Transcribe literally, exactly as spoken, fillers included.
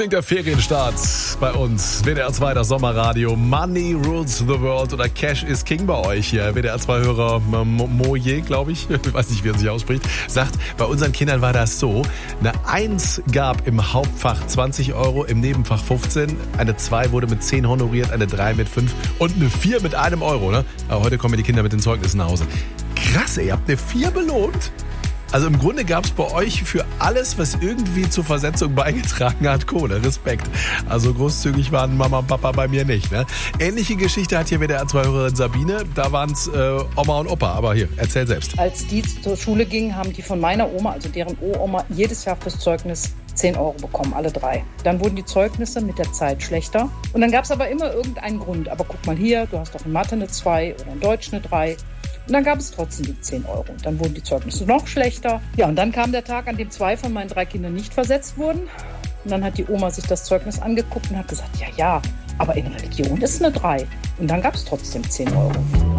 Der Ferienstart bei uns. W D R zwei, das Sommerradio. Money rules the world oder Cash is King bei euch hier. W D R zwei-Hörer Moje, glaube ich, ich weiß nicht, wie er sich ausspricht, sagt, bei unseren Kindern war das so, eine eins gab im Hauptfach zwanzig Euro, im Nebenfach fünfzehn, eine zwei wurde mit zehn honoriert, eine drei mit fünf und eine vier mit einem Euro. Ne? Aber heute kommen die Kinder mit den Zeugnissen nach Hause. Krass, ey, ihr habt eine vier belohnt? Also im Grunde gab es bei euch für alles, was irgendwie zur Versetzung beigetragen hat, Kohle. Respekt. Also großzügig waren Mama und Papa bei mir nicht. Ne? Ähnliche Geschichte hat hier W D R zwei-Hörerin Sabine. Da waren es äh, Oma und Opa. Aber hier, erzähl selbst. Als die zur Schule gingen, haben die von meiner Oma, also deren Uroma, jedes Jahr fürs Zeugnis zehn Euro bekommen, alle drei. Dann wurden die Zeugnisse mit der Zeit schlechter. Und dann gab es aber immer irgendeinen Grund. Aber guck mal hier, du hast doch in Mathe eine zwei oder in Deutsch eine drei. Und dann gab es trotzdem die zehn Euro. Dann wurden die Zeugnisse noch schlechter. Ja, und dann kam der Tag, an dem zwei von meinen drei Kindern nicht versetzt wurden. Und dann hat die Oma sich das Zeugnis angeguckt und hat gesagt, ja, ja, aber in Religion ist eine drei. Und dann gab es trotzdem zehn Euro.